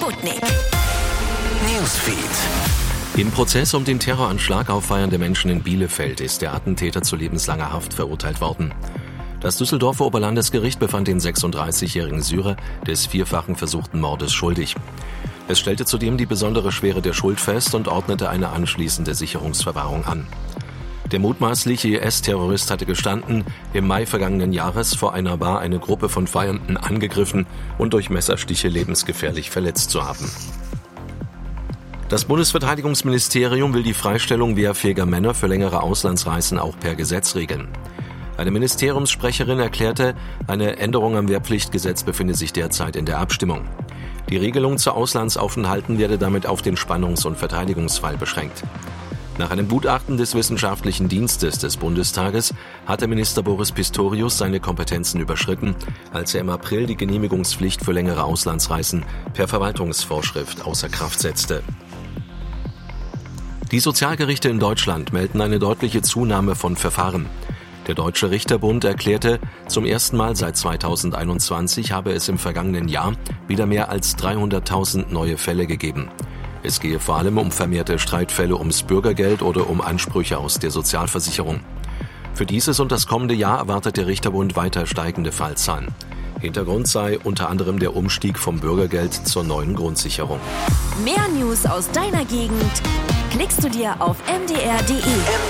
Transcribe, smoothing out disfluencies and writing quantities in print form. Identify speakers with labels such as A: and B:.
A: Sputnik
B: Newsfeed.
C: Im Prozess um den Terroranschlag auf feiernde Menschen in Bielefeld ist der Attentäter zu lebenslanger Haft verurteilt worden. Das Düsseldorfer Oberlandesgericht befand den 36-jährigen Syrer des vierfachen versuchten Mordes schuldig. Es stellte zudem die besondere Schwere der Schuld fest und ordnete eine anschließende Sicherungsverwahrung an. Der mutmaßliche IS-Terrorist hatte gestanden, im Mai vergangenen Jahres vor einer Bar eine Gruppe von Feiernden angegriffen und durch Messerstiche lebensgefährlich verletzt zu haben. Das Bundesverteidigungsministerium will die Freistellung wehrfähiger Männer für längere Auslandsreisen auch per Gesetz regeln. Eine Ministeriumssprecherin erklärte, eine Änderung am Wehrpflichtgesetz befinde sich derzeit in der Abstimmung. Die Regelung zu Auslandsaufenthalten werde damit auf den Spannungs- und Verteidigungsfall beschränkt. Nach einem Gutachten des Wissenschaftlichen Dienstes des Bundestages hatte Minister Boris Pistorius seine Kompetenzen überschritten, als er im April die Genehmigungspflicht für längere Auslandsreisen per Verwaltungsvorschrift außer Kraft setzte. Die Sozialgerichte in Deutschland melden eine deutliche Zunahme von Verfahren. Der Deutsche Richterbund erklärte, zum ersten Mal seit 2021 habe es im vergangenen Jahr wieder mehr als 300.000 neue Fälle gegeben. Es gehe vor allem um vermehrte Streitfälle ums Bürgergeld oder um Ansprüche aus der Sozialversicherung. Für dieses und das kommende Jahr erwartet der Richterbund weiter steigende Fallzahlen. Hintergrund sei unter anderem der Umstieg vom Bürgergeld zur neuen Grundsicherung.
A: Mehr News aus deiner Gegend klickst du dir auf mdr.de.